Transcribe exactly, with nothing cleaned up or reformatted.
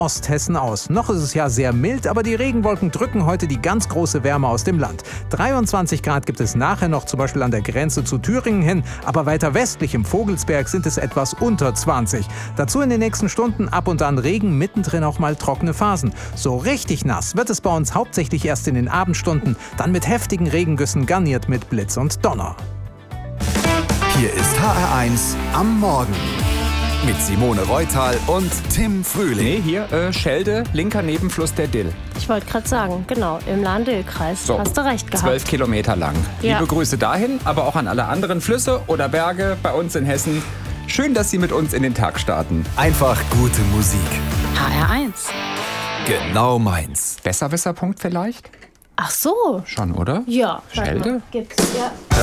Osthessen aus. Noch ist es ja sehr mild, aber die Regenwolken drücken heute die ganz große Wärme aus dem Land. dreiundzwanzig Grad gibt es nachher noch, zum Beispiel an der Grenze zu Thüringen hin, aber weiter westlich im Vogelsberg sind es etwas unter zwanzig. Dazu in den nächsten Stunden ab und an Regen, mittendrin auch mal trockene Phasen. So richtig nass wird es bei uns hauptsächlich erst in den Abendstunden, dann mit heftigen Regengüssen garniert mit Blitz und Donner. Hier ist H R eins am Morgen. Mit Simone Reutal und Tim Frühling. Nee, hier äh, Schelde, linker Nebenfluss der Dill. Ich wollte gerade sagen, genau, im Lahn-Dill-Kreis. So, Hast du recht gehabt. Zwölf Kilometer lang. Ja. Liebe Grüße dahin, aber auch an alle anderen Flüsse oder Berge bei uns in Hessen. Schön, dass Sie mit uns in den Tag starten. Einfach gute Musik. H R eins. Genau meins. Besserwisser-Punkt vielleicht? Ach so. Schon, oder? Ja. warte Schelde? mal, Gibt's, ja.